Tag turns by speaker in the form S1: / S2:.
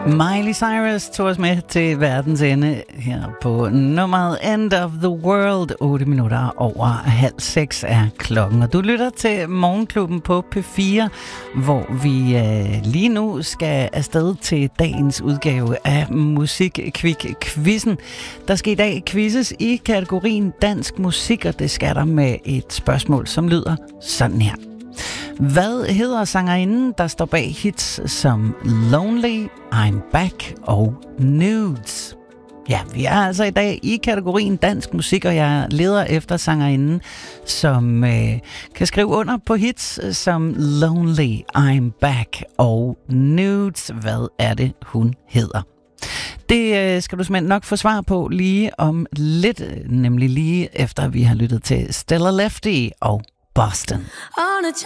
S1: Miley Cyrus tog os med til verdens ende her på nummeret End of the World. 8 minutter over 5:30 er klokken, og du lytter til Morgenklubben på P4, hvor vi lige nu skal afsted til dagens udgave af Musikkvik-quizzen. Der skal i dag quizzes i kategorien dansk musik, og det skal der med et spørgsmål, som lyder sådan her. Hvad hedder sangerinden, der står bag hits som Lonely, I'm Back og Nudes? Ja, vi er altså i dag i kategorien dansk musik, og jeg leder efter sangerinden, som kan skrive under på hits som Lonely, I'm Back og Nudes. Hvad er det, hun hedder? Det skal du simpelthen nok få svar på lige om lidt, nemlig lige efter vi har lyttet til Stella Lefty og Boston.